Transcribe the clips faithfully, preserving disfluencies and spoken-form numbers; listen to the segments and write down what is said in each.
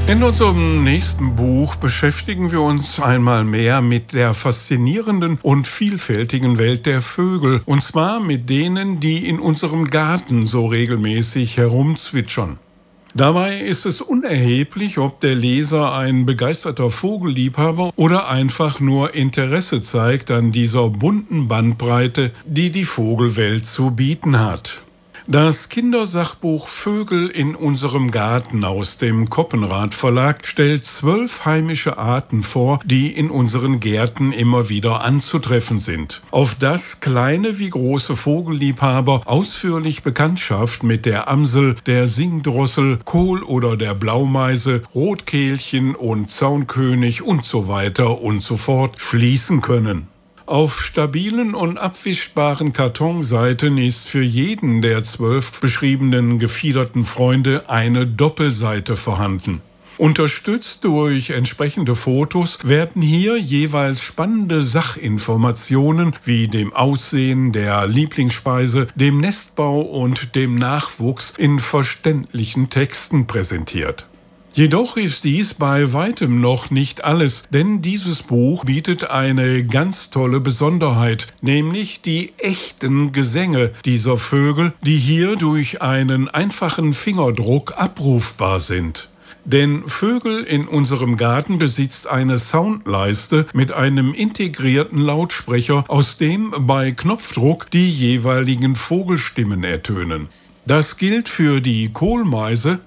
In unserem nächsten Buch beschäftigen wir uns einmal mehr mit der faszinierenden und vielfältigen Welt der Vögel, und zwar mit denen, die in unserem Garten so regelmäßig herumzwitschern. Dabei ist es unerheblich, ob der Leser ein begeisterter Vogelliebhaber oder einfach nur Interesse zeigt an dieser bunten Bandbreite, die die Vogelwelt zu bieten hat. Das Kindersachbuch Vögel in unserem Garten aus dem Koppenrad Verlag stellt zwölf heimische Arten vor, die in unseren Gärten immer wieder anzutreffen sind. Auf das kleine wie große Vogelliebhaber ausführlich Bekanntschaft mit der Amsel, der Singdrossel, Kohl oder der Blaumeise, Rotkehlchen und Zaunkönig und so weiter und so fort schließen können. Auf stabilen und abwischbaren Kartonseiten ist für jeden der zwölf beschriebenen gefiederten Freunde eine Doppelseite vorhanden. Unterstützt durch entsprechende Fotos werden hier jeweils spannende Sachinformationen wie dem Aussehen der Lieblingsspeise, dem Nestbau und dem Nachwuchs in verständlichen Texten präsentiert. Jedoch ist dies bei weitem noch nicht alles, denn dieses Buch bietet eine ganz tolle Besonderheit, nämlich die echten Gesänge dieser Vögel, die hier durch einen einfachen Fingerdruck abrufbar sind. Denn Vögel in unserem Garten besitzt eine Soundleiste mit einem integrierten Lautsprecher, aus dem bei Knopfdruck die jeweiligen Vogelstimmen ertönen. Das gilt für die Kohlmeise,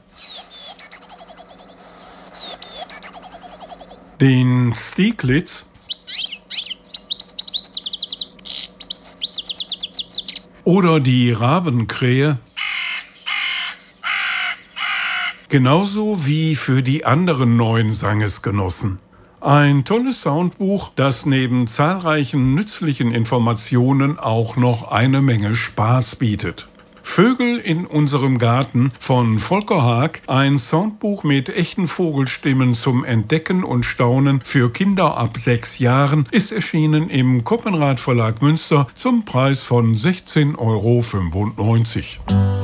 den Stieglitz oder die Rabenkrähe, genauso wie für die anderen neuen Sangesgenossen. Ein tolles Soundbuch, das neben zahlreichen nützlichen Informationen auch noch eine Menge Spaß bietet. Vögel in unserem Garten von Volker Haag, ein Soundbuch mit echten Vogelstimmen zum Entdecken und Staunen für Kinder ab sechs Jahren, ist erschienen im Koppenrad Verlag Münster zum Preis von sechzehn Euro fünfundneunzig.